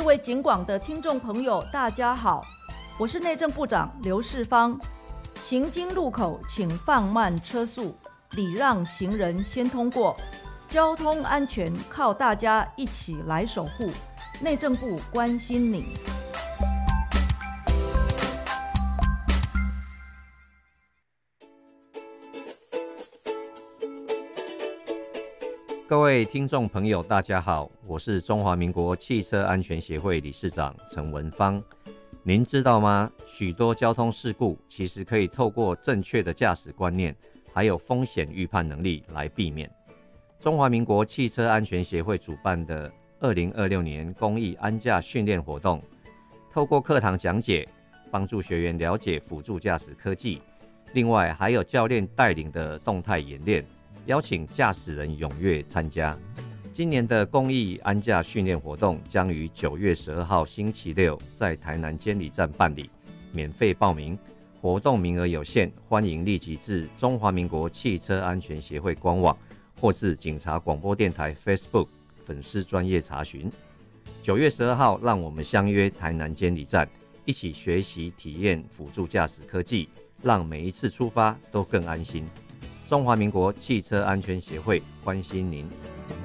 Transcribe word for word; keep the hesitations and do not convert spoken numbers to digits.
位警广的听众朋友，大家好，我是内政部长刘世芳。行经路口请放慢车速，礼让行人先通过。交通安全靠大家一起来守护，内政部关心你。 各位听众朋友大家好，我是中华民国汽车安全协会理事长陈文芳。您知道吗？许多交通事故其实可以透过正确的驾驶观念还有风险预判能力来避免。中华民国汽车安全协会主办的二零二六年公益安驾训练活动，透过课堂讲解帮助学员了解辅助驾驶科技，另外还有教练带领的动态演练，邀请驾驶人踊跃参加。今年的公益安驾训练活动将于九月十二号星期六在台南监理站办理，免费报名，活动名额有限，欢迎立即至中华民国汽车安全协会官网或至警察广播电台 Facebook 粉丝专页查询。九月十二号，让我们相约台南监理站，一起学习体验辅助驾驶科技，让每一次出发都更安心。中华民国汽车安全协会关心您。